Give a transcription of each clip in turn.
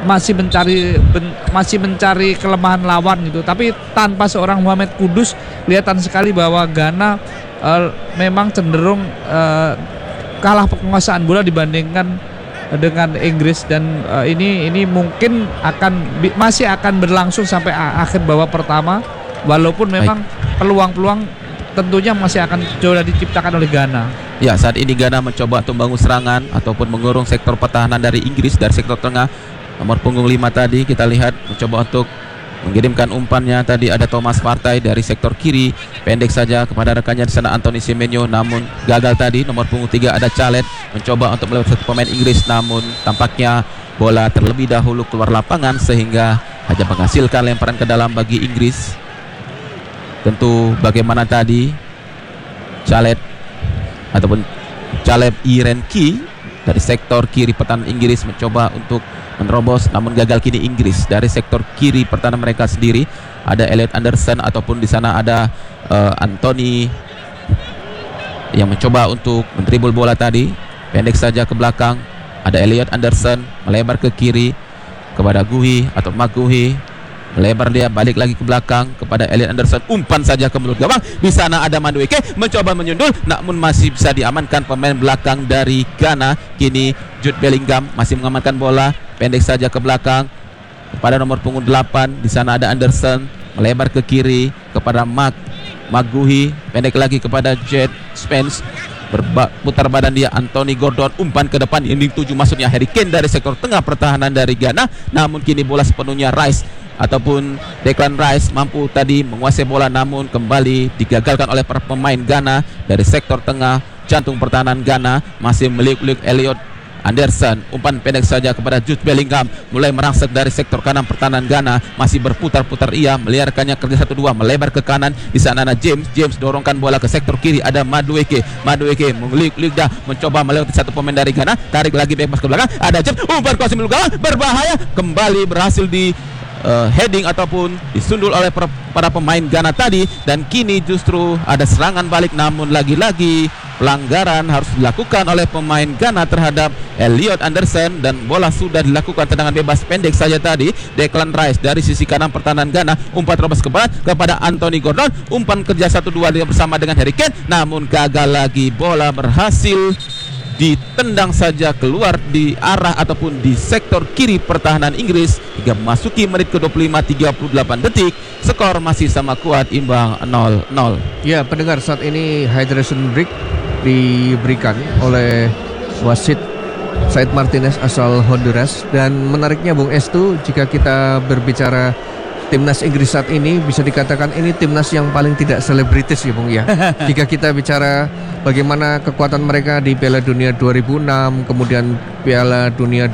masih mencari kelemahan lawan gitu. Tapi tanpa seorang Mohamed Kudus kelihatan sekali bahwa Ghana memang cenderung kalah penguasaan bola dibandingkan dengan Inggris, dan ini mungkin masih akan berlangsung sampai akhir babak pertama, walaupun memang peluang-peluang tentunya masih akan coba diciptakan oleh Ghana. Ya, saat ini Ghana mencoba untuk membangun serangan ataupun mengurung sektor pertahanan dari Inggris dari sektor tengah. Nomor punggung 5 tadi kita lihat mencoba untuk mengirimkan umpannya. Tadi ada Thomas Partey dari sektor kiri, pendek saja kepada rekannya di sana Anthony Semenyo, namun gagal tadi. Nomor punggung 3 ada Chalet mencoba untuk melewati satu pemain Inggris, namun tampaknya bola terlebih dahulu keluar lapangan sehingga hanya menghasilkan lemparan ke dalam bagi Inggris. Tentu bagaimana tadi Chalet ataupun Caleb Irenki dari sektor kiri pertahanan Inggris mencoba untuk menerobos, namun gagal. Kini Inggris dari sektor kiri pertahanan mereka sendiri ada Elliot Anderson ataupun di sana ada Anthony yang mencoba untuk mendribble bola tadi, pendek saja ke belakang. Ada Elliot Anderson melebar ke kiri kepada Guhi atau Maguhi, melebar dia balik lagi ke belakang kepada Elliot Anderson, umpan saja ke mulut gawang. Di sana ada Madueke mencoba menyundul, namun masih bisa diamankan pemain belakang dari Ghana. Kini Jude Bellingham masih mengamankan bola, pendek saja ke belakang kepada nomor punggung 8. Di sana ada Anderson melebar ke kiri kepada Maguhi, pendek lagi kepada Jet Spence, berputar badan dia Anthony Gordon, umpan ke depan yang dituju maksudnya Harry Kane dari sektor tengah pertahanan dari Ghana. Namun kini bola sepenuhnya Rice ataupun Declan Rice mampu tadi menguasai bola, namun kembali digagalkan oleh para pemain Ghana dari sektor tengah jantung pertahanan Ghana. Masih meliuk-liuk Elliot Anderson, umpan pendek saja kepada Jude Bellingham, mulai merangsek dari sektor kanan pertahanan Ghana, masih berputar-putar ia meliarkannya kerja 1-2 melebar ke kanan. Di sana ada James dorongkan bola ke sektor kiri, ada Madueke mengeliuk-liuk dah mencoba melewati satu pemain dari Ghana, tarik lagi bebas ke belakang, ada James, umpan kuasa milik gawang berbahaya, kembali berhasil di heading ataupun disundul oleh para pemain Ghana tadi. Dan kini justru ada serangan balik, namun lagi-lagi pelanggaran harus dilakukan oleh pemain Ghana terhadap Elliot Anderson, dan bola sudah dilakukan tendangan bebas pendek saja tadi. Declan Rice dari sisi kanan pertahanan Ghana, umpan terobos kepada Anthony Gordon, umpan kerja 1-2 dia bersama dengan Harry Kane, namun gagal lagi. Bola berhasil ditendang saja keluar di arah ataupun di sektor kiri pertahanan Inggris hingga memasuki menit ke-25, 38 detik. Skor masih sama kuat, imbang 0-0. Ya, pendengar, saat ini hydration break diberikan oleh wasit Said Martinez asal Honduras. Dan menariknya Bung Estu, jika kita berbicara timnas Inggris saat ini, bisa dikatakan ini timnas yang paling tidak selebritis ya Bung ya. Jika kita bicara bagaimana kekuatan mereka di Piala Dunia 2006, kemudian Piala Dunia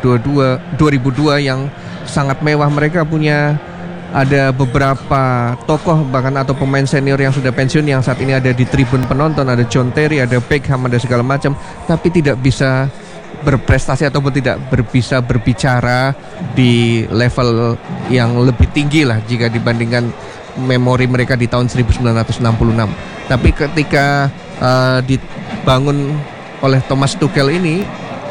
2002 yang sangat mewah, mereka punya ada beberapa tokoh bahkan atau pemain senior yang sudah pensiun yang saat ini ada di tribun penonton, ada John Terry, ada Beckham, ada segala macam, tapi tidak bisa berprestasi ataupun tidak bisa berbicara di level yang lebih tinggi lah jika dibandingkan memori mereka di tahun 1966. Tapi ketika dibangun oleh Thomas Tuchel ini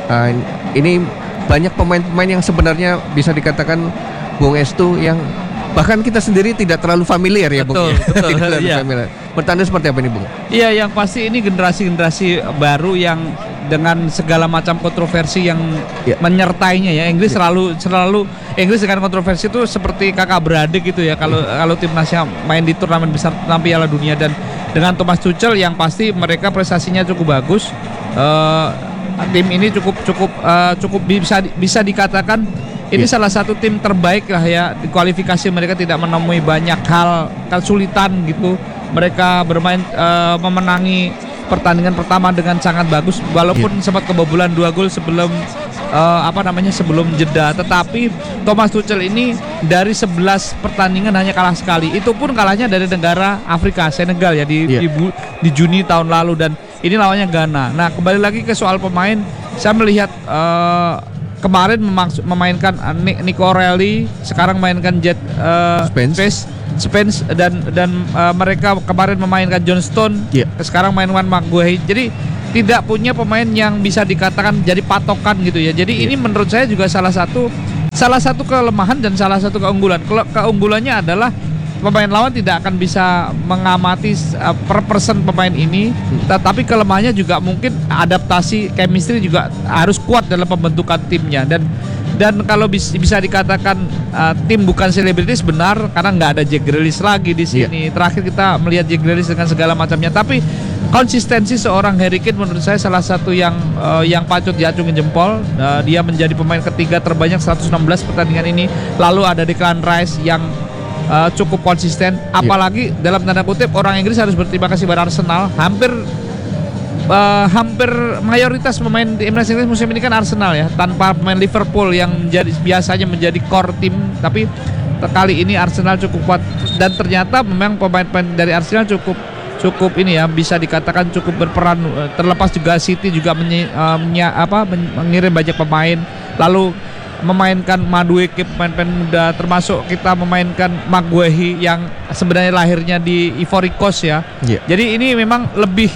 banyak pemain-pemain yang sebenarnya bisa dikatakan Bung Estu yang bahkan kita sendiri tidak terlalu familiar ya Bung. Betul, iya. Menurut Anda seperti apa ini Bung? Iya, yang pasti ini generasi-generasi baru yang dengan segala macam kontroversi yang menyertainya ya. Inggris selalu Inggris dengan kontroversi itu seperti kakak beradik gitu ya. Kalau timnasnya main di turnamen besar tentang Piala Dunia, dan dengan Thomas Tuchel yang pasti mereka prestasinya cukup bagus. Tim ini cukup bisa dikatakan ini salah satu tim terbaik lah ya. Di kualifikasi mereka tidak menemui banyak hal kesulitan gitu. Mereka bermain memenangi pertandingan pertama dengan sangat bagus, walaupun sempat kebobolan 2 gol sebelum sebelum jeda. Tetapi Thomas Tuchel ini dari 11 pertandingan hanya kalah sekali. Itu pun kalahnya dari negara Afrika, Senegal ya di Juni tahun lalu, dan ini lawannya Ghana. Nah, kembali lagi ke soal pemain, saya melihat kemarin memainkan Nico Reilly, sekarang memainkan Jet Spence dan mereka kemarin memainkan John Stone, sekarang mainkan Maguire. Jadi tidak punya pemain yang bisa dikatakan jadi patokan gitu ya. Jadi ini menurut saya juga salah satu salah satu kelemahan dan salah satu keunggulan. Keunggulannya adalah pemain lawan tidak akan bisa mengamati per person pemain ini, tetapi kelemahannya juga mungkin adaptasi chemistry juga harus kuat dalam pembentukan timnya. Dan kalau bisa dikatakan tim bukan selebritis, benar, karena nggak ada Jack Grealish lagi di sini. Terakhir kita melihat Jack Grealish dengan segala macamnya, tapi konsistensi seorang Harry Kane menurut saya salah satu yang patut diacungin jempol. Dia menjadi pemain ketiga terbanyak 116 pertandingan ini. Lalu ada Declan Rice yang cukup konsisten. Apalagi dalam tanda kutip orang Inggris harus berterima kasih pada Arsenal. Hampir mayoritas pemain timnas Inggris musim ini kan Arsenal ya, tanpa pemain Liverpool yang biasanya menjadi core tim, tapi kali ini Arsenal cukup kuat, dan ternyata memang pemain-pemain dari Arsenal cukup ini ya, bisa dikatakan cukup berperan. Terlepas juga City juga mengirim banyak pemain, lalu memainkan Madueke, pemain-pemain muda, termasuk kita memainkan Maguire yang sebenarnya lahirnya di Ivory Coast ya. Jadi ini memang lebih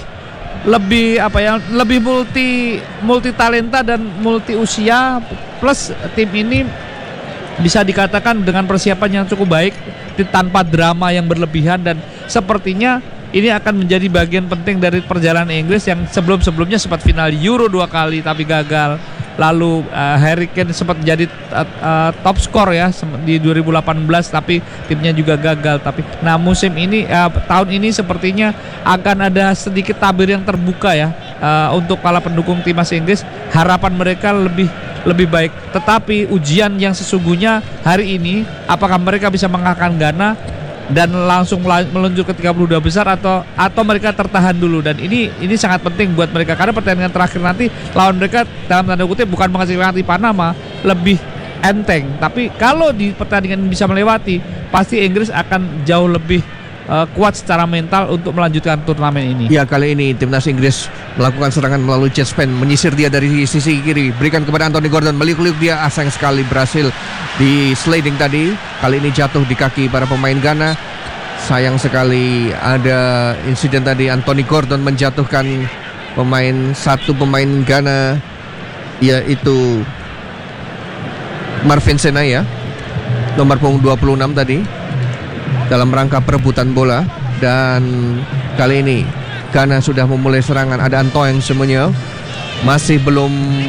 multi talenta dan multi usia, plus tim ini bisa dikatakan dengan persiapan yang cukup baik tanpa drama yang berlebihan, dan sepertinya ini akan menjadi bagian penting dari perjalanan Inggris yang sebelumnya sempat final Euro 2 kali tapi gagal. Lalu Harry Kane sempat jadi top skor ya di 2018, tapi timnya juga gagal. Musim ini tahun ini sepertinya akan ada sedikit tabir yang terbuka ya untuk para pendukung timnas Inggris. Harapan mereka lebih baik. Tetapi ujian yang sesungguhnya hari ini, apakah mereka bisa mengalahkan Ghana dan langsung meluncur ke 32 besar atau mereka tertahan dulu. Dan ini sangat penting buat mereka, karena pertandingan terakhir nanti lawan mereka dalam tanda kutip bukan menghasilkan di Panama, lebih enteng. Tapi kalau di pertandingan bisa melewati, pasti Inggris akan jauh lebih kuat secara mental untuk melanjutkan turnamen ini. Ya, kali ini timnas Inggris melakukan serangan melalui Jet Spence, menyisir dia dari sisi kiri, berikan kepada Anthony Gordon, meliuk-liuk dia, sayang sekali berhasil di sliding tadi. Kali ini jatuh di kaki para pemain Ghana. Sayang sekali ada insiden tadi, Anthony Gordon menjatuhkan satu pemain Ghana, yaitu Marvin Senaya, nomor punggung 26 tadi, dalam rangka perebutan bola. Dan kali ini Ghana sudah memulai serangan. Ada Antoine Semenyo, masih belum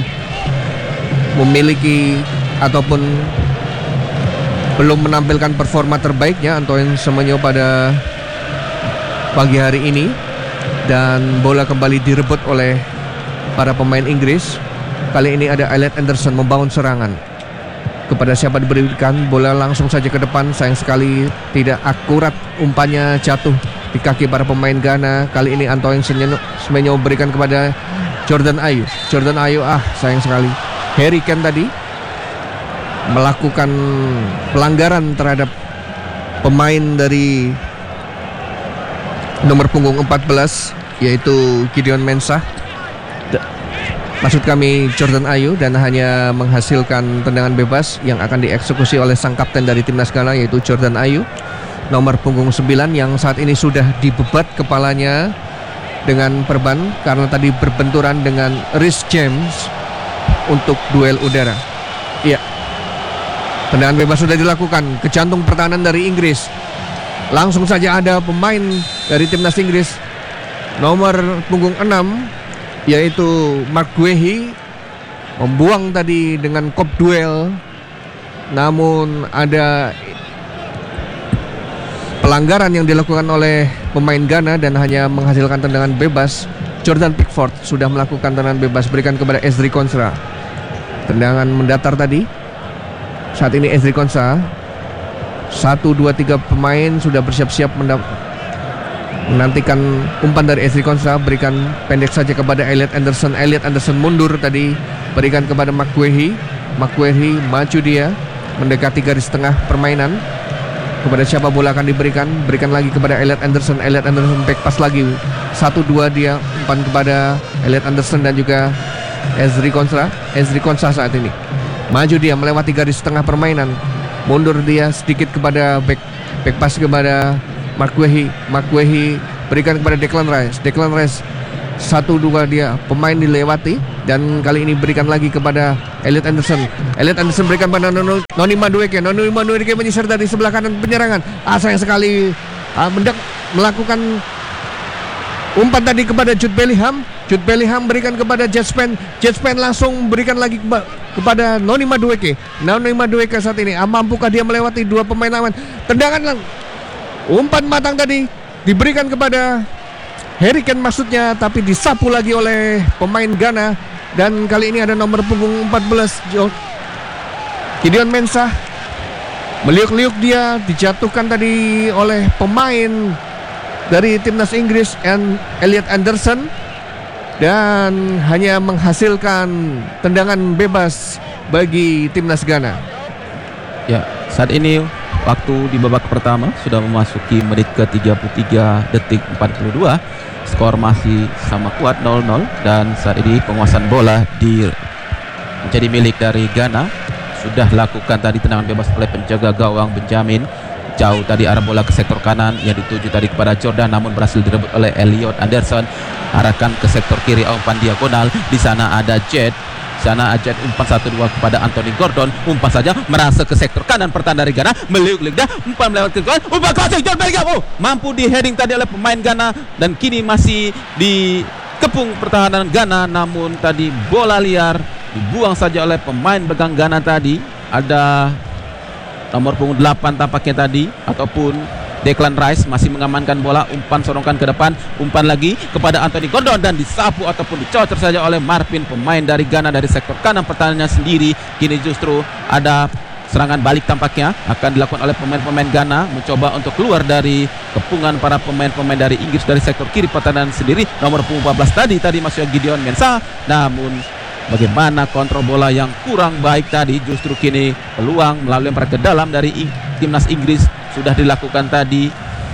memiliki ataupun belum menampilkan performa terbaiknya Antoine Semenyo pada pagi hari ini. Dan bola kembali direbut oleh para pemain Inggris. Kali ini ada Elliot Anderson membangun serangan. Kepada siapa diberikan, bola langsung saja ke depan. Sayang sekali tidak akurat, umpannya jatuh di kaki para pemain Ghana. Kali ini Antoine Semenyo berikan kepada Jordan Ayew. Sayang sekali Harry Kane tadi melakukan pelanggaran terhadap pemain dari nomor punggung 14, yaitu Gideon Mensah. Maksud kami Jordan Ayew, dan hanya menghasilkan tendangan bebas yang akan dieksekusi oleh sang kapten dari timnas Ghana, yaitu Jordan Ayew, nomor punggung 9, yang saat ini sudah dibebat kepalanya dengan perban karena tadi berbenturan dengan Reece James untuk duel udara. Iya, tendangan bebas sudah dilakukan ke jantung pertahanan dari Inggris. Langsung saja ada pemain dari timnas Inggris nomor punggung 6, yaitu Maguire, membuang tadi dengan kop duel. Namun ada pelanggaran yang dilakukan oleh pemain Ghana dan hanya menghasilkan tendangan bebas. Jordan Pickford sudah melakukan tendangan bebas, berikan kepada Ezri Konsa. Tendangan mendatar tadi. Saat ini Ezri Konsa, 1, 2, 3 pemain sudah bersiap-siap menantikan umpan dari Ezri Konsa. Berikan pendek saja kepada Elliot Anderson. Elliot Anderson mundur tadi, berikan kepada Maguire. Maju dia mendekati garis tengah permainan. Kepada siapa bola akan diberikan? Berikan lagi kepada Elliot Anderson. Elliot Anderson back pass lagi. 1-2 dia umpan kepada Elliot Anderson dan juga Ezri Konsa. Ezri Konsa saat ini maju dia melewati garis tengah permainan. Mundur dia sedikit kepada back pass kepada Maguire berikan kepada Declan Rice. 1-2 dia pemain dilewati, dan kali ini berikan lagi kepada Elliot Anderson berikan pada Noni Madueke menyisir dari sebelah kanan penyerangan. Sayang sekali melakukan umpan tadi kepada Jude Bellingham berikan kepada Jet Spence langsung berikan lagi kepada Noni Madueke saat ini mampukah dia melewati dua pemain lawan. Tendangan umpan matang tadi diberikan kepada Harry Kane maksudnya, tapi disapu lagi oleh pemain Ghana. Dan kali ini ada nomor punggung 14 Gideon Mensah. Meliuk-liuk dia, dijatuhkan tadi oleh pemain dari timnas Inggris Elliot Anderson, dan hanya menghasilkan tendangan bebas bagi timnas Ghana. Ya, saat ini waktu di babak pertama sudah memasuki menit ke 33 detik 42. Skor masih sama kuat 0-0, dan saat ini penguasaan bola menjadi milik dari Ghana. Sudah lakukan tadi tendangan bebas oleh penjaga gawang Benjamin. Jauh tadi arah bola ke sektor kanan yang dituju tadi kepada Jordan, namun berhasil direbut oleh Elliot Anderson. Arahkan ke sektor kiri, umpan diagonal. Di sana ada Jet. Sana Jet umpan 1-2 kepada Anthony Gordon. Umpan saja merasa ke sektor kanan pertahanan dari Ghana. Meliuk-liuk dah, umpan melewat ke kanan. Umpan klasik Jude Bellingham. Mampu di heading tadi oleh pemain Ghana, dan kini masih dikepung pertahanan Ghana. Namun tadi bola liar dibuang saja oleh pemain pegang Ghana tadi. Ada nomor punggung 8 tampaknya tadi, ataupun Declan Rice masih mengamankan bola. Umpan sorongkan ke depan, umpan lagi kepada Anthony Gordon, dan disapu ataupun dicocor saja oleh Marvin, pemain dari Ghana dari sektor kanan pertahanannya sendiri. Kini justru ada serangan balik tampaknya akan dilakukan oleh pemain-pemain Ghana, mencoba untuk keluar dari kepungan para pemain-pemain dari Inggris dari sektor kiri pertahanan sendiri. Nomor punggung 14 tadi masih Gideon Mensah, namun bagaimana kontrol bola yang kurang baik tadi, justru kini peluang melalui lempar ke dalam dari timnas Inggris sudah dilakukan tadi.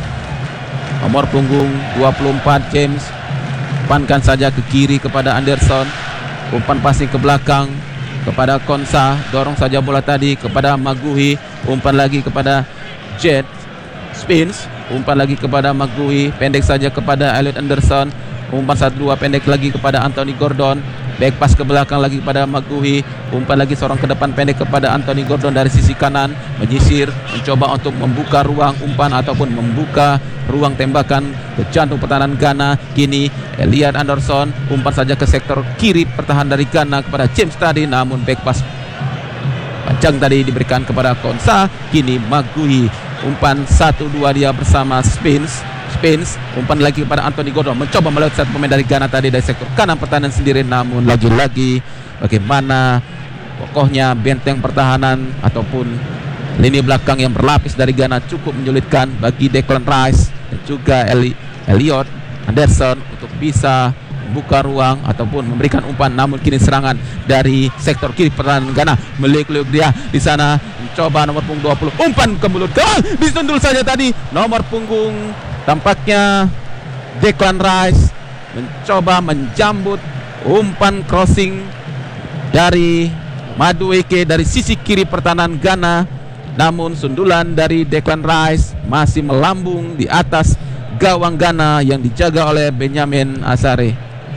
Nomor punggung 24 James umpankan saja ke kiri kepada Anderson. Umpan passing ke belakang kepada Konsa, dorong saja bola tadi kepada Maguhi. Umpan lagi kepada Jet Spence, umpan lagi kepada Maguhi, pendek saja kepada Elliot Anderson. Umpan 1-2 pendek lagi kepada Anthony Gordon. Back pass ke belakang lagi kepada Maguhi. Umpan lagi seorang ke depan pendek kepada Anthony Gordon dari sisi kanan, menyisir, mencoba untuk membuka ruang umpan ataupun membuka ruang tembakan ke jantung pertahanan Ghana. Kini Elliot Anderson umpan saja ke sektor kiri pertahanan dari Ghana kepada James tadi, namun back pass panjang tadi diberikan kepada Konsa. Kini Maguhi umpan 1-2 dia bersama Spence, umpan lagi kepada Anthony Gordon, mencoba melewati satu pemain dari Ghana tadi dari sektor kanan pertahanan sendiri. Namun lagi-lagi bagaimana pokoknya benteng pertahanan ataupun lini belakang yang berlapis dari Ghana cukup menyulitkan bagi Declan Rice dan juga Elliot Anderson untuk bisa membuka ruang ataupun memberikan umpan. Namun kini serangan dari sektor kiri pertahanan Ghana, meliuk-liuk dia di sana, mencoba nomor punggung 20, umpan ke mulut gawang, disundul saja tadi nomor punggung tampaknya Declan Rice, mencoba menjambut umpan crossing dari Madueke dari sisi kiri pertahanan Ghana. Namun sundulan dari Declan Rice masih melambung di atas gawang Ghana yang dijaga oleh Benjamin Asare.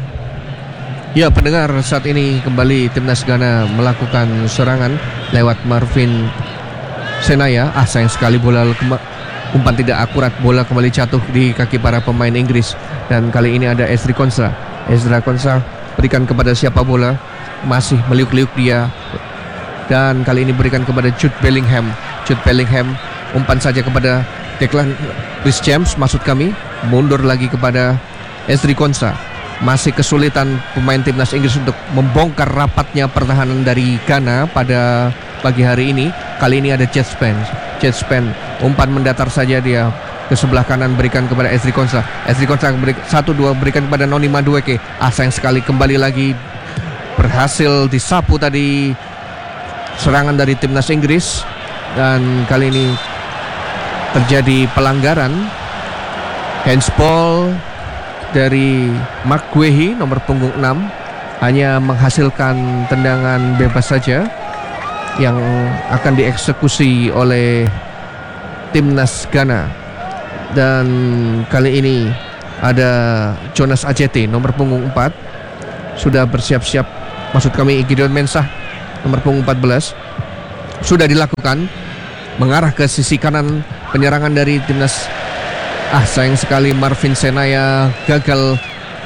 Ya, pendengar, saat ini kembali timnas Ghana melakukan serangan lewat Marvin Senaya. Sayang sekali bola umpan tidak akurat, bola kembali jatuh di kaki para pemain Inggris. Dan kali ini ada Ezri Konsa berikan kepada siapa bola, masih meliuk-liuk dia, dan kali ini berikan kepada Jude Bellingham, umpan saja kepada Declan Rhys James maksud kami, mundur lagi kepada Ezri Konsa. Masih kesulitan pemain timnas Inggris untuk membongkar rapatnya pertahanan dari Ghana pada pagi hari ini. Kali ini ada Jet Spence, umpan mendatar saja dia ke sebelah kanan, berikan kepada Ezri Konsa 1-2 berikan kepada Noni Madueke. Sayang sekali kembali lagi berhasil disapu tadi serangan dari timnas Inggris, dan kali ini terjadi pelanggaran handsball dari Mark Guehi nomor punggung 6, hanya menghasilkan tendangan bebas saja yang akan dieksekusi oleh timnas Ghana. Dan kali ini ada Jonas Ajete nomor punggung 4 sudah bersiap-siap, maksud kami Gideon Mensah nomor punggung 14 sudah dilakukan mengarah ke sisi kanan penyerangan dari timnas. Sayang sekali Marvin Senaya gagal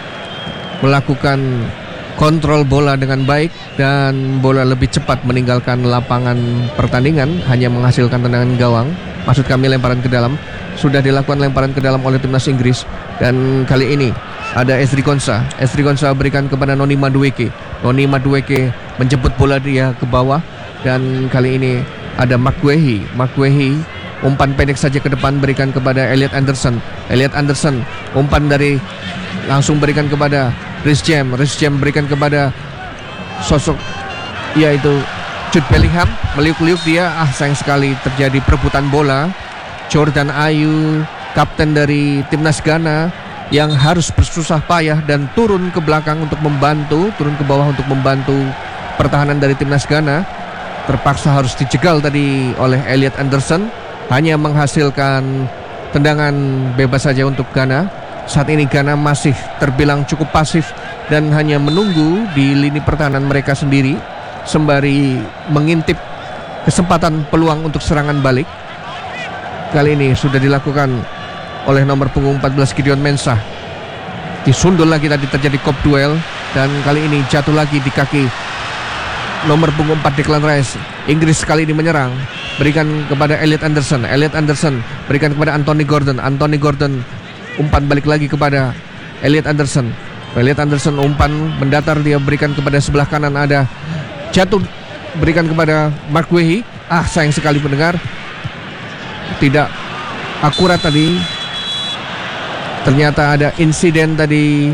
melakukan kontrol bola dengan baik dan bola lebih cepat meninggalkan lapangan pertandingan, hanya menghasilkan tendangan gawang. Maksud kami lemparan ke dalam. Sudah dilakukan lemparan ke dalam oleh timnas Inggris, dan kali ini ada Ezri Konsa. Ezri Konsa berikan kepada Noni Madueke. Noni Madueke menjemput bola dia ke bawah, dan kali ini ada Makwehi. Makwehi umpan pendek saja ke depan, berikan kepada Elliot Anderson. Elliot Anderson umpan dari langsung berikan kepada Reece James. Reece James berikan kepada sosok yaitu Jude Bellingham, meliuk-liuk dia. Sayang sekali terjadi perebutan bola. Jordan Ayew, kapten dari timnas Ghana, yang harus bersusah payah dan turun ke belakang untuk membantu, turun ke bawah untuk membantu pertahanan dari timnas Ghana, terpaksa harus dijegal tadi oleh Elliot Anderson, hanya menghasilkan tendangan bebas saja untuk Ghana. Saat ini Ghana masih terbilang cukup pasif dan hanya menunggu di lini pertahanan mereka sendiri sembari mengintip kesempatan peluang untuk serangan balik. Kali ini sudah dilakukan oleh nomor punggung 14 Gideon Mensah. Disundul lagi tadi, terjadi kop duel, dan kali ini jatuh lagi di kaki nomor punggung 4 Declan Rice. Inggris kali ini menyerang, berikan kepada Elliot Anderson. Elliot Anderson berikan kepada Anthony Gordon. Anthony Gordon umpan balik lagi kepada Elliot Anderson. Elliot Anderson umpan mendatar, dia berikan kepada sebelah kanan, ada jatuh, berikan kepada Mark Wehi. Sayang sekali pendengar, tidak akurat tadi. Ternyata ada insiden tadi,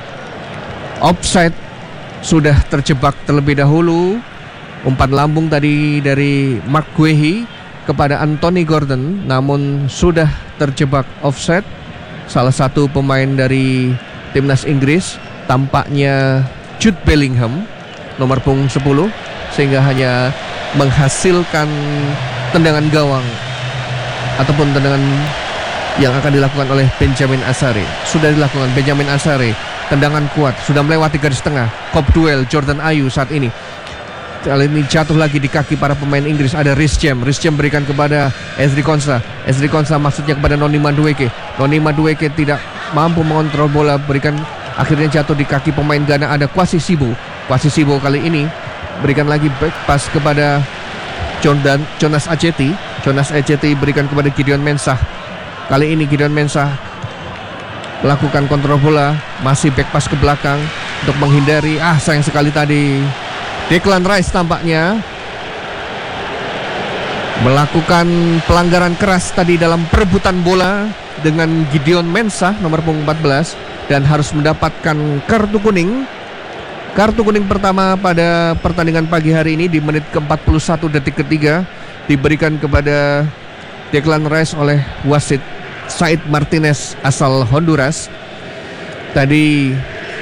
offside, sudah terjebak terlebih dahulu. Umpan lambung tadi dari Mark Wehi kepada Anthony Gordon, namun sudah terjebak offside. Salah satu pemain dari timnas Inggris, tampaknya Jude Bellingham, nomor punggung 10, sehingga hanya menghasilkan tendangan gawang ataupun tendangan yang akan dilakukan oleh Benjamin Asare. Sudah dilakukan Benjamin Asare, tendangan kuat, sudah melewati garis tengah. Kop duel Jordan Ayew saat ini. Kali ini jatuh lagi di kaki para pemain Inggris. Ada Reece James. Reece James berikan kepada Ezri Konsa. Ezri Konsa maksudnya kepada Noni Madueke. Noni Madueke tidak mampu mengontrol bola, berikan, akhirnya jatuh di kaki pemain Ghana. Ada Kwasi Sibo. Kwasi Sibo kali ini berikan lagi back pass kepada Jonas Ajeti. Jonas Ajeti berikan kepada Gideon Mensah. Kali ini Gideon Mensah melakukan kontrol bola, masih back pass ke belakang untuk menghindari. Sayang sekali tadi Declan Rice tampaknya melakukan pelanggaran keras tadi dalam perebutan bola dengan Gideon Mensah nomor punggung 14, dan harus mendapatkan kartu kuning. Kartu kuning pertama pada pertandingan pagi hari ini di menit ke-41 detik ketiga diberikan kepada Declan Rice oleh wasit Said Martinez asal Honduras. Tadi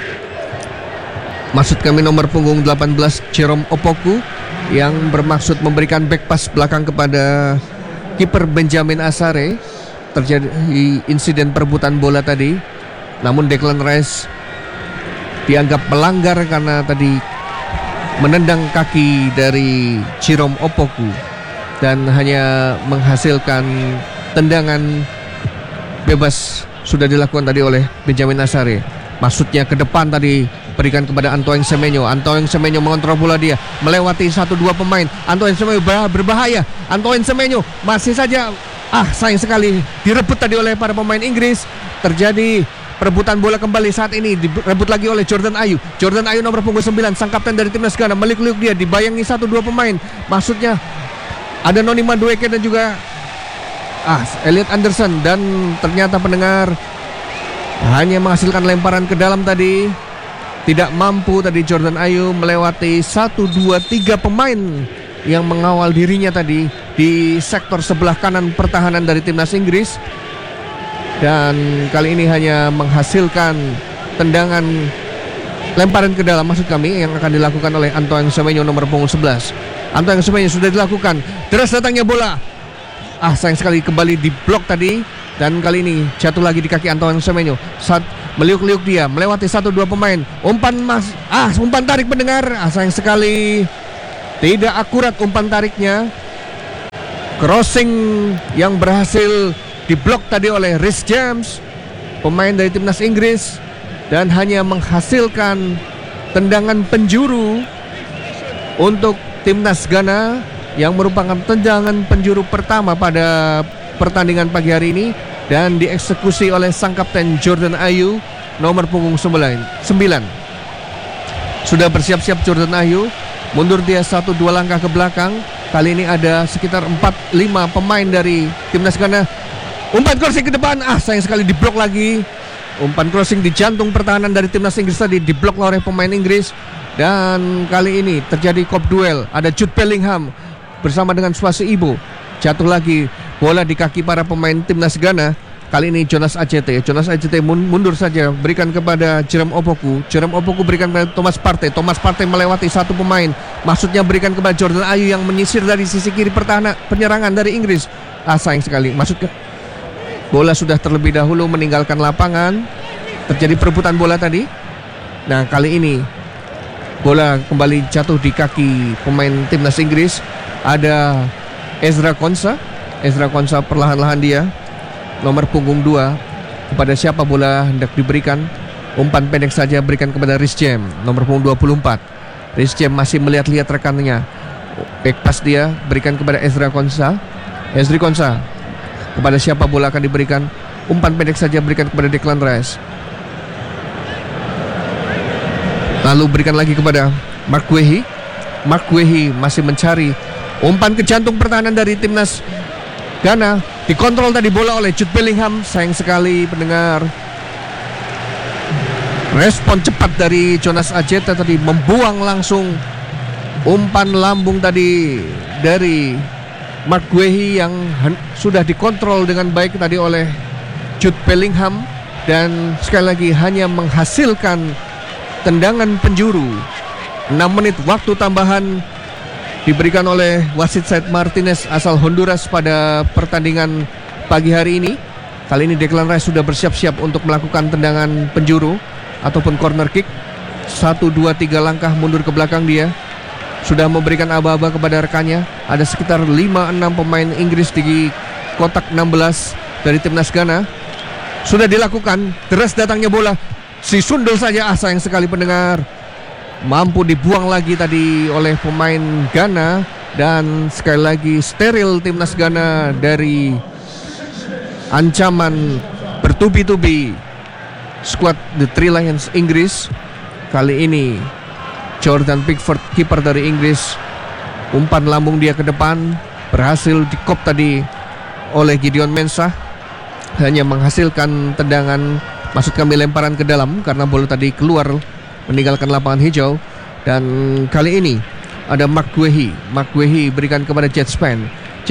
maksud kami nomor punggung 18 Jerome Opoku, yang bermaksud memberikan back pass belakang kepada kiper Benjamin Asare. Terjadi insiden perebutan bola tadi, namun Declan Rice dianggap melanggar karena tadi menendang kaki dari Jerome Opoku dan hanya menghasilkan tendangan bebas. Sudah dilakukan tadi oleh Benjamin Asare. Maksudnya ke depan tadi, berikan kepada Antoine Semenyo. Antoine Semenyo mengontrol bola, dia melewati 1-2 pemain. Antoine Semenyo berbahaya. Antoine Semenyo masih saja sayang sekali direbut tadi oleh para pemain Inggris. Terjadi perebutan bola kembali saat ini, direbut lagi oleh Jordan Ayew. Jordan Ayew nomor punggung 9, sang kapten dari timnas Ghana, meliuk-liuk dia, dibayangi 1-2 pemain. Maksudnya ada Noni Madueke dan juga Elliot Anderson, dan ternyata pendengar hanya menghasilkan lemparan ke dalam tadi. Tidak mampu tadi Jordan Ayew melewati 1-2-3 pemain yang mengawal dirinya tadi di sektor sebelah kanan pertahanan dari timnas Inggris, dan kali ini hanya menghasilkan tendangan lemparan ke dalam, maksud kami, yang akan dilakukan oleh Antoine Semenyo nomor punggung 11. Antoine Semenyo sudah dilakukan, deras datangnya bola. Sayang sekali kembali diblok tadi, dan kali ini jatuh lagi di kaki Antoine Semenyo. Saat meliuk-liuk dia, melewati 1-2 pemain. Umpan umpan tarik pendengar. Sayang sekali Tidak akurat umpan tariknya. Crossing yang berhasil diblok tadi oleh Rhys James, pemain dari timnas Inggris, dan hanya menghasilkan tendangan penjuru untuk timnas Ghana yang merupakan tendangan penjuru pertama pada pertandingan pagi hari ini dan dieksekusi oleh sang kapten Jordan Ayew nomor punggung 9. Sudah bersiap-siap Jordan Ayew, mundur dia 1-2 langkah ke belakang. Kali ini ada sekitar 4-5 pemain dari timnas Ghana. Umpan crossing ke depan, sayang sekali diblok lagi. Umpan crossing di jantung pertahanan dari timnas Inggris tadi diblok oleh pemain Inggris. Dan kali ini terjadi kop duel. Ada Jude Bellingham bersama dengan Swasi Ibo. Jatuh lagi bola di kaki para pemain timnas Ghana. Kali ini Jonas AJT mundur saja, berikan kepada Jerome Opoku. Jerome Opoku berikan kepada Thomas Partey. Thomas Partey melewati satu pemain, maksudnya berikan kepada Jordan Ayew yang menyisir dari sisi kiri pertahanan penyerangan dari Inggris. Sayang sekali, maksudnya bola sudah terlebih dahulu meninggalkan lapangan. Terjadi perebutan bola tadi. Nah, kali ini bola kembali jatuh di kaki pemain timnas Inggris. Ada Ezra Konsa perlahan-lahan dia nomor punggung 2. Kepada siapa bola hendak diberikan? Umpan pendek saja berikan kepada Rhys James nomor punggung 24. Rhys James masih melihat-lihat rekannya. Back pass dia berikan kepada Ezri Konsa. Kepada siapa bola akan diberikan? Umpan pendek saja berikan kepada Declan Rice. Lalu berikan lagi kepada Mark Guehi. Mark Guehi masih mencari umpan ke jantung pertahanan dari timnas Ghana. Dikontrol tadi bola oleh Jude Bellingham. Sayang sekali pendengar, respon cepat dari Jonas AJT tadi membuang langsung umpan lambung tadi dari Mark Guehi yang sudah dikontrol dengan baik tadi oleh Jude Bellingham. Dan sekali lagi hanya menghasilkan tendangan penjuru. 6 menit waktu tambahan diberikan oleh wasit Said Martinez asal Honduras pada pertandingan pagi hari ini. Kali ini Declan Rice sudah bersiap-siap untuk melakukan tendangan penjuru ataupun corner kick. 1, 2, 3 langkah mundur ke belakang dia. Sudah memberikan aba-aba kepada rekannya. Ada sekitar 5-6 pemain Inggris di kotak 16 dari timnas Ghana. Sudah dilakukan. Deras datangnya bola. Si sundul saja, sayang sekali pendengar. Mampu dibuang lagi tadi oleh pemain Ghana. Dan sekali lagi steril timnas Ghana dari ancaman bertubi-tubi skuad The Three Lions Inggris. Kali ini Jordan Pickford, kiper dari Inggris, umpan lambung dia ke depan, berhasil dikop tadi oleh Gideon Mensah. Hanya menghasilkan tendangan, maksud kami lemparan ke dalam, karena bola tadi keluar meninggalkan lapangan hijau. Dan kali ini ada Mark Guehi berikan kepada Jet Span,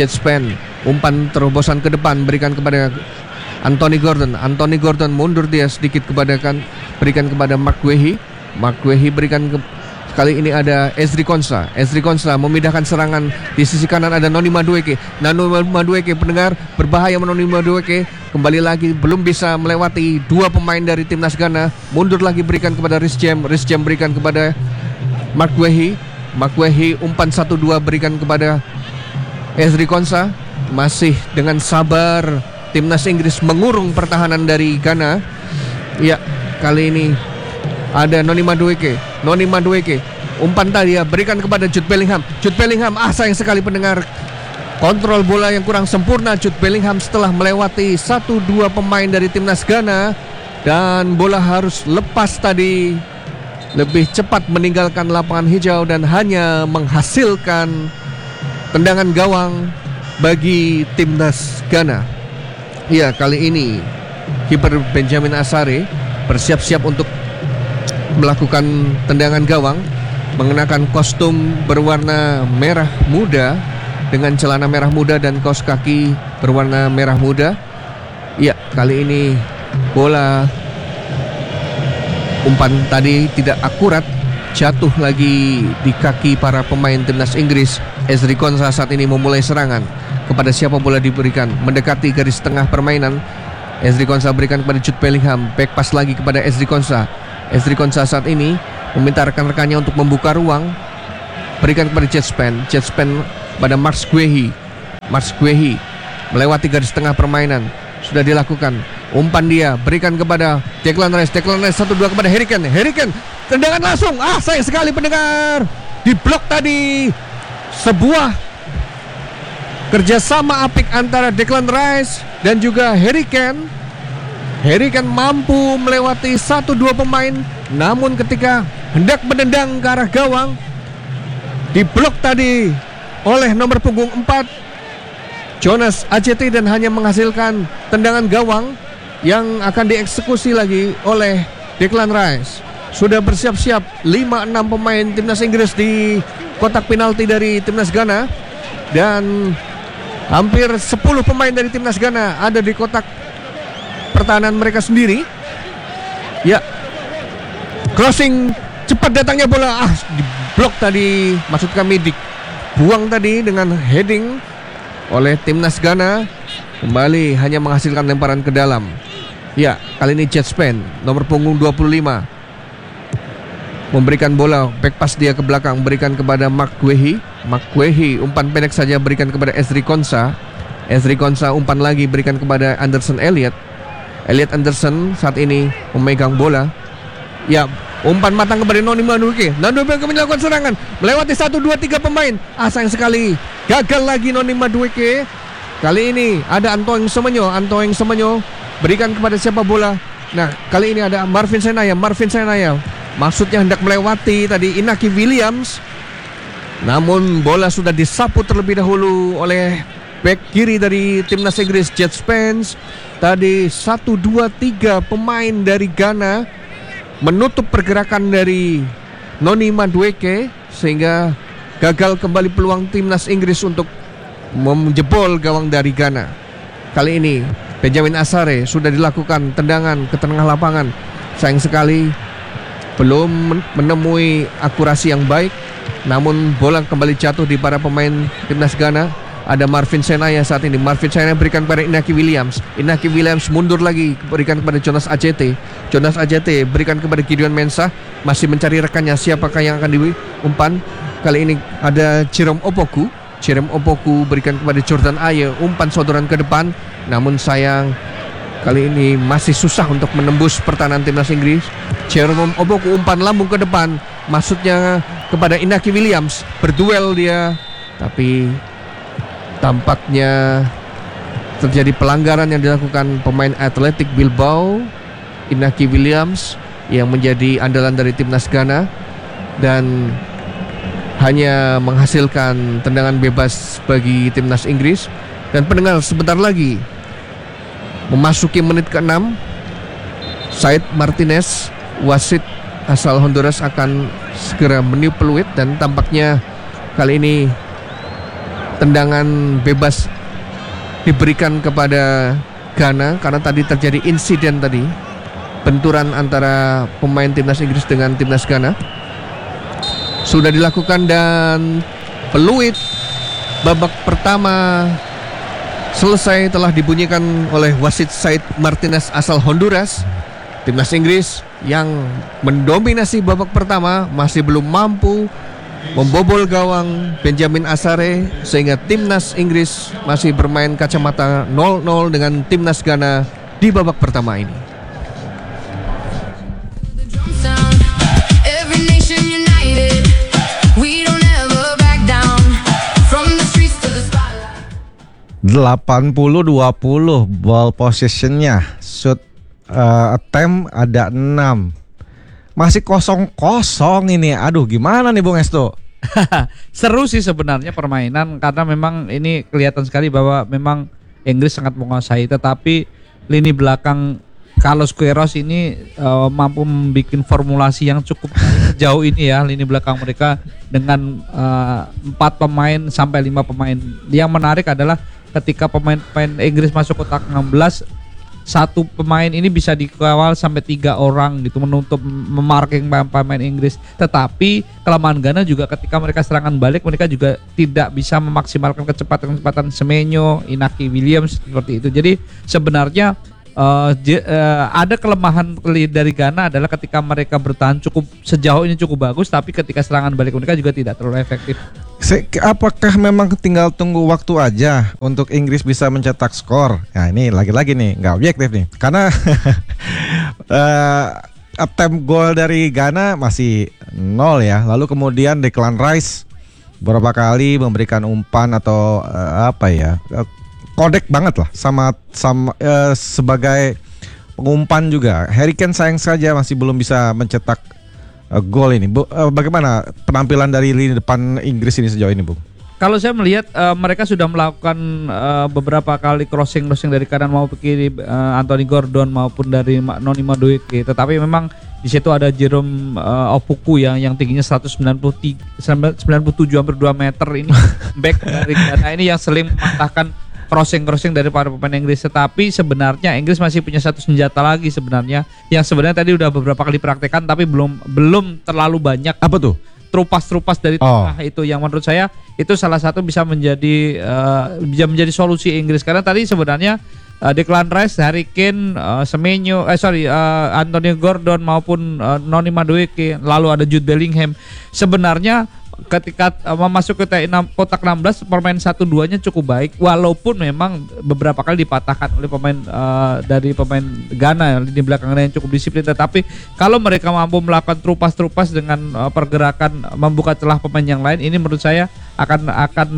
umpan terobosan ke depan berikan kepada Anthony Gordon mundur dia sedikit berikan kepada Mark Guehi berikan kali ini ada Ezri Konsa memindahkan serangan di sisi kanan. Ada Noni Madueke pendengar, berbahaya Noni Madueke. Kembali lagi belum bisa melewati dua pemain dari timnas Ghana. Mundur lagi berikan kepada Rhys James berikan kepada Mark Guehi umpan 1-2 berikan kepada Ezri Konsa. Masih dengan sabar timnas Inggris mengurung pertahanan dari Ghana. Ya, kali ini ada Noni Madueke umpan tadi ya berikan kepada Jude Bellingham. Sayang sekali pendengar, kontrol bola yang kurang sempurna Jude Bellingham setelah melewati 1-2 pemain dari timnas Ghana. Dan bola harus lepas tadi, lebih cepat meninggalkan lapangan hijau dan hanya menghasilkan tendangan gawang bagi timnas Ghana. Ya, kali ini kiper Benjamin Asare bersiap-siap untuk melakukan tendangan gawang, mengenakan kostum berwarna merah muda dengan celana merah muda dan kaos kaki berwarna merah muda. Ya, kali ini bola umpan tadi tidak akurat, jatuh lagi di kaki para pemain timnas Inggris. Ezri Konsa saat ini memulai serangan. Kepada siapa bola diberikan? Mendekati garis tengah permainan. Ezri Konsa berikan kepada Jude Bellingham. Back pass lagi kepada Ezri Konsa saat ini meminta rekan-rekannya untuk membuka ruang. berikan kepada Jetspan pada Max Guehi melewati garis tengah permainan, sudah dilakukan. Umpan dia berikan kepada Declan Rice 1-2 kepada Harry Kane, tendangan langsung. Sayang sekali pendengar, diblok tadi. Sebuah kerjasama apik antara Declan Rice dan juga Harry Kane mampu melewati 1-2 pemain, namun ketika hendak menendang ke arah gawang, diblok tadi oleh nomor punggung 4 Jonas AJT dan hanya menghasilkan tendangan gawang yang akan dieksekusi lagi oleh Declan Rice. Sudah bersiap-siap 5-6 pemain timnas Inggris di kotak penalti dari timnas Ghana, dan hampir 10 pemain dari timnas Ghana ada di kotak pertahanan mereka sendiri. Ya, crossing cepat datangnya bola, diblok tadi, maksud kami dibuang tadi dengan heading oleh timnas Ghana. Kembali hanya menghasilkan lemparan ke dalam. Ya, kali ini Jetspan nomor punggung 25 memberikan bola, back pass dia ke belakang, berikan kepada Mark Guehi, umpan pendek saja, berikan kepada Ezri Konsa, umpan lagi, berikan kepada Anderson Elliot Anderson saat ini memegang bola. Ya, umpan matang kepada Noni Madueke melakukan serangan melewati 1-2-3 pemain. Sayang sekali, gagal lagi Noni Madueke. Kali ini ada Antoine Semenyo berikan kepada siapa bola. Nah, kali ini ada Marvin Senaya. Maksudnya hendak melewati tadi Inaki Williams, namun bola sudah disapu terlebih dahulu oleh back kiri dari timnas Inggris Jetspan. Tadi 1-2-3 pemain dari Ghana menutup pergerakan dari Noni Madueke, sehingga gagal kembali peluang timnas Inggris untuk menjebol gawang dari Ghana. Kali ini Benjamin Asare sudah dilakukan tendangan ke tengah lapangan. Sayang sekali belum menemui akurasi yang baik, namun bola kembali jatuh di para pemain timnas Ghana. Ada Marvin Senaya saat ini. Marvin Senaya berikan kepada Inaki Williams. Mundur lagi, berikan kepada Jonas AJT berikan kepada Gideon Mensah, masih mencari rekannya, siapakah yang akan diumpan. Kali ini ada Jerome Opoku berikan kepada Jordan Ayew, umpan sodoran ke depan, namun sayang kali ini masih susah untuk menembus pertahanan timnas Inggris. Jerome Opoku umpan lambung ke depan, maksudnya kepada Inaki Williams, berduel dia, tapi tampaknya terjadi pelanggaran yang dilakukan pemain Athletic Bilbao, Inaki Williams, yang menjadi andalan dari timnas Ghana, dan hanya menghasilkan tendangan bebas bagi timnas Inggris. Dan pendengar, sebentar lagi memasuki menit ke-6, Said Martinez, wasit asal Honduras, akan segera meniup peluit, dan tampaknya kali ini tendangan bebas diberikan kepada Ghana karena tadi terjadi insiden tadi, benturan antara pemain timnas Inggris dengan timnas Ghana. Sudah dilakukan dan peluit babak pertama selesai telah dibunyikan oleh wasit Said Martinez asal Honduras. Timnas Inggris yang mendominasi babak pertama masih belum mampu membobol gawang Benjamin Asare, sehingga timnas Inggris masih bermain kacamata 0-0 dengan timnas Ghana di babak pertama ini. Delapan 80-20 ball possession-nya, shoot attempt ada 6. Masih kosong-kosong ini. Aduh, gimana nih Bung Esto? Seru sih sebenarnya permainan, karena memang ini kelihatan sekali bahwa memang Inggris sangat menguasai, tetapi lini belakang Carlos Queiroz ini mampu membuat formulasi yang cukup jauh ini ya, lini belakang mereka dengan 4 pemain sampai 5 pemain. Yang menarik adalah ketika pemain-pemain Inggris masuk kotak 16, satu pemain ini bisa dikawal sampai 3 orang gitu, menutup memarking pemain Inggris. Tetapi kelemahan Ghana juga ketika mereka serangan balik, mereka juga tidak bisa memaksimalkan kecepatan Semenyo, Inaki Williams seperti itu. Jadi sebenarnya ada kelemahan dari Ghana adalah ketika mereka bertahan sejauh ini cukup bagus, tapi ketika serangan balik mereka juga tidak terlalu efektif. Apakah memang tinggal tunggu waktu aja untuk Inggris bisa mencetak skor? Nah ini lagi-lagi nih nggak objektif nih, karena attempt gol dari Ghana masih 0 ya. Lalu kemudian Declan Rice beberapa kali memberikan umpan atau kodek banget lah sama sebagai pengumpan juga. Harry Kane sayang saja masih belum bisa mencetak gol ini. Bagaimana penampilan dari lini depan Inggris ini sejauh ini, Bung? Kalau saya melihat mereka sudah melakukan beberapa kali crossing dari kanan maupun kiri, Anthony Gordon maupun dari Noni Madueke. Tetapi memang di situ ada Jerome Opoku yang tingginya 197 hampir 2 meter ini back dari Ghana ini yang sering mematahkan crossing dari para pemain Inggris. Tetapi sebenarnya Inggris masih punya satu senjata lagi sebenarnya, yang sebenarnya tadi udah beberapa kali praktekkan tapi belum terlalu banyak. Apa tuh? Trupas dari tengah itu yang menurut saya itu salah satu bisa menjadi solusi Inggris, karena tadi sebenarnya Declan Rice, Harry Kane, Semenyo, Anthony Gordon maupun Noni Madueke, lalu ada Jude Bellingham. Sebenarnya ketika masuk ke kotak 16 permain 1-2-nya cukup baik, walaupun memang beberapa kali dipatahkan oleh pemain dari pemain Ghana di belakangnya yang cukup disiplin. Tetapi kalau mereka mampu melakukan trupas dengan pergerakan membuka celah pemain yang lain, ini menurut saya akan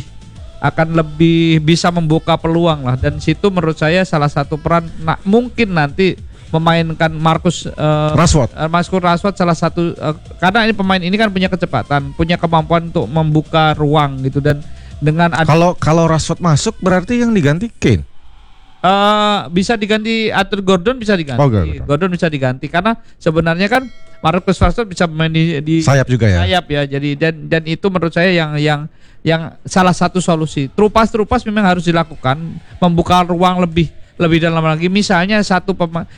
lebih bisa membuka peluang lah. Dan situ menurut saya salah satu peran mungkin nanti memainkan Marcus Rashford salah satu, karena ini pemain ini kan punya kecepatan, punya kemampuan untuk membuka ruang gitu. Dan dengan kalau Rashford masuk berarti yang diganti Kane. Bisa diganti Arthur Gordon, bisa diganti. Gordon bisa diganti karena sebenarnya kan Marcus Rashford bisa main di sayap juga ya. Sayap ya. Jadi dan itu menurut saya yang salah satu solusi. Trupas memang harus dilakukan, membuka ruang lebih dalam lagi. Misalnya 3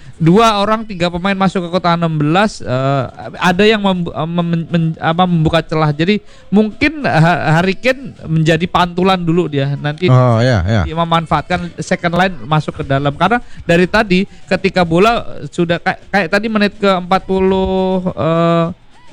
pemain masuk ke kotak 16, ada yang membuka celah. Jadi mungkin Harry Kane menjadi pantulan dulu dia nanti. Dia memanfaatkan second line masuk ke dalam, karena dari tadi ketika bola sudah kayak tadi menit ke 40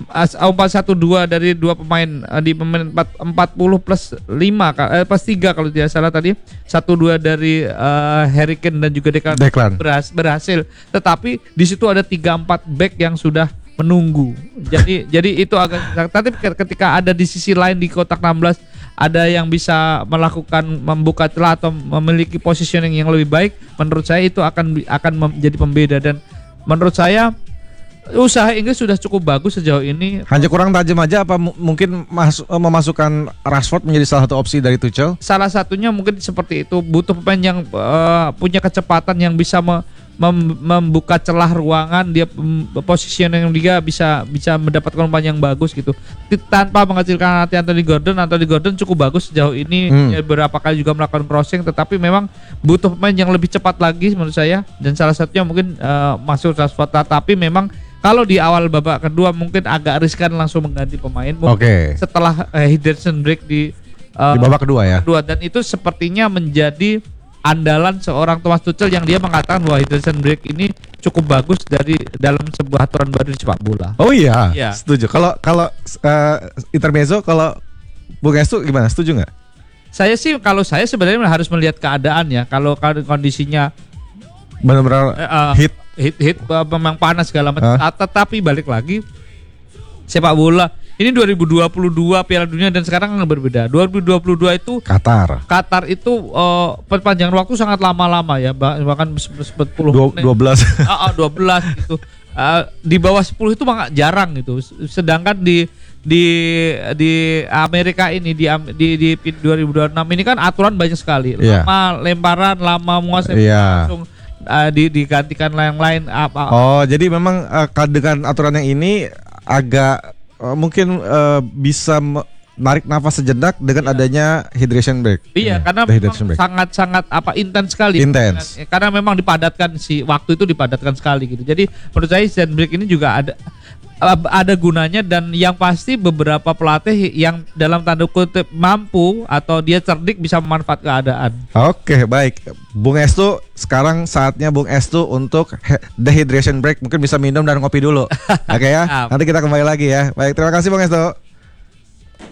4-1-2 dari 2 pemain di menit 40 plus 3 kalau tidak salah tadi 1-2 dari Harry Kane dan juga Declan berhasil. Tetapi di situ ada 3-4 back yang sudah menunggu. Jadi itu agak, tapi ketika ada di sisi lain di kotak 16 ada yang bisa melakukan membuka celah atau memiliki positioning yang lebih baik, menurut saya itu akan menjadi pembeda. Dan menurut saya usaha Inggris sudah cukup bagus sejauh ini. Hanya kurang tajam aja apa mungkin memasukkan Rashford menjadi salah satu opsi dari Tuchel? Salah satunya mungkin seperti itu, butuh pemain yang punya kecepatan yang bisa membuka celah ruangan, dia positioning dia bisa mendapatkan umpan yang bagus gitu. Tanpa mengecilkan hati Anthony Gordon cukup bagus sejauh ini. Beberapa kali juga melakukan crossing, tetapi memang butuh pemain yang lebih cepat lagi menurut saya. Dan salah satunya mungkin masuk Rashford. Tapi memang kalau di awal babak kedua mungkin agak riskan langsung mengganti pemain. Setelah hydration break di babak kedua ya. Dan itu sepertinya menjadi andalan seorang Thomas Tuchel yang dia mengatakan bahwa hydration break ini cukup bagus dari dalam sebuah aturan baru di sepak bola. Oh iya, setuju. Kalau intermezzo, kalau Bung Estu gimana? Setuju nggak? Kalau saya sebenarnya harus melihat keadaan ya. Kalau kondisinya benar-benar hit memang panas segala macam. Tetapi balik lagi sepak bola ini 2022 Piala Dunia dan sekarang berbeda. 2022 itu Qatar itu perpanjangan waktu sangat lama-lama ya, bahkan 10 12 gitu. Di bawah 10 itu sangat jarang gitu. Sedangkan di Amerika ini di 2026 ini kan aturan banyak sekali. Lama lemparan, lama menguasai langsung digantikan yang lain apa. Jadi memang dengan aturan yang ini agak mungkin bisa narik nafas sejenak dengan adanya hydration break. Karena sangat intens sekali. Karena memang dipadatkan waktu itu dipadatkan sekali gitu. Jadi menurut saya hydration break ini juga ada gunanya, dan yang pasti beberapa pelatih yang dalam tanda kutip mampu atau dia cerdik bisa memanfaatkan keadaan. Oke, baik. Bung Estu, sekarang saatnya Bung Estu untuk dehydration break. Mungkin bisa minum dan ngopi dulu. Oke ya. Nanti kita kembali lagi ya. Baik, terima kasih Bung Estu.